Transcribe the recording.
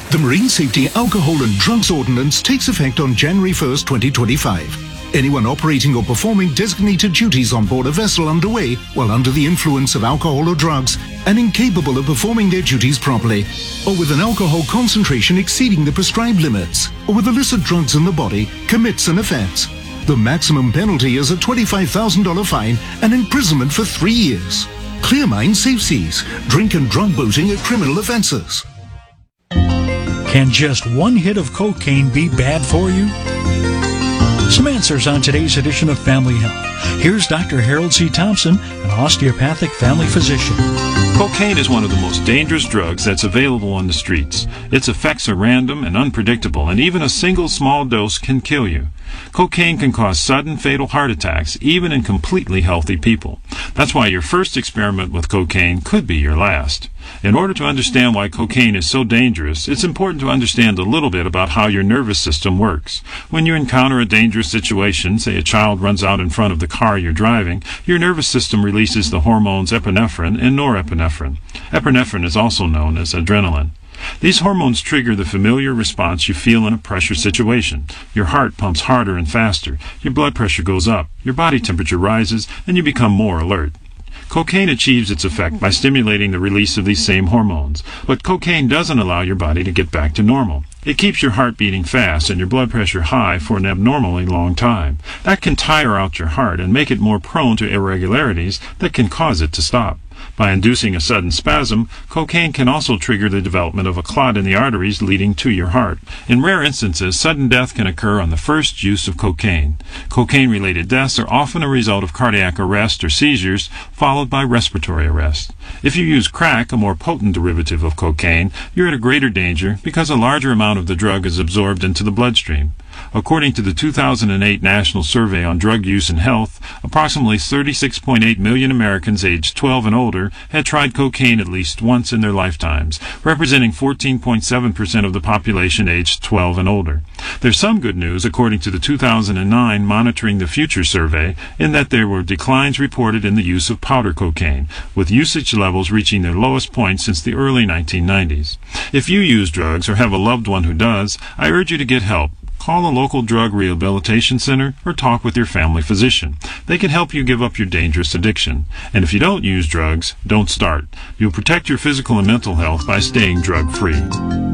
The Marine Safety Alcohol and Drugs Ordinance takes effect on January 1st, 2025. Anyone operating or performing designated duties on board a vessel underway while under the influence of alcohol or drugs and incapable of performing their duties properly, or with an alcohol concentration exceeding the prescribed limits, or with illicit drugs in the body, commits an offence. The maximum penalty is a $25,000 fine and imprisonment for 3 years. Clear Mind, Safe Seas. Drink and drug boating are criminal offences. Can just one hit of cocaine be bad for you? Some answers on today's edition of Family Health. Here's Dr. Harold C. Thompson, an osteopathic family physician. Cocaine is one of the most dangerous drugs that's available on the streets. Its effects are random and unpredictable, and even a single small dose can kill you. Cocaine can cause sudden fatal heart attacks, even in completely healthy people. That's why your first experiment with cocaine could be your last. In order to understand why cocaine is so dangerous, it's important to understand a little bit about how your nervous system works. When you encounter a dangerous situation, say a child runs out in front of the car you're driving, your nervous system releases the hormones epinephrine and norepinephrine. Epinephrine is also known as adrenaline. These hormones trigger the familiar response you feel in a pressure situation. Your heart pumps harder and faster, your blood pressure goes up, your body temperature rises, and you become more alert. Cocaine achieves its effect by stimulating the release of these same hormones, but cocaine doesn't allow your body to get back to normal. It keeps your heart beating fast and your blood pressure high for an abnormally long time. That can tire out your heart and make it more prone to irregularities that can cause it to stop. By inducing a sudden spasm, cocaine can also trigger the development of a clot in the arteries leading to your heart. In rare instances, sudden death can occur on the first use of cocaine. Cocaine-related deaths are often a result of cardiac arrest or seizures, followed by respiratory arrest. If you use crack, a more potent derivative of cocaine, you're at a greater danger because a larger amount of the drug is absorbed into the bloodstream. According to the 2008 National Survey on Drug Use and Health, approximately 36.8 million Americans aged 12 and older had tried cocaine at least once in their lifetimes, representing 14.7% of the population aged 12 and older. There's some good news according to the 2009 Monitoring the Future survey in that there were declines reported in the use of powder cocaine, with usage levels reaching their lowest point since the early 1990s. If you use drugs or have a loved one who does, I urge you to get help. Call a local drug rehabilitation center or talk with your family physician. They can help you give up your dangerous addiction. And if you don't use drugs, don't start. You'll protect your physical and mental health by staying drug-free.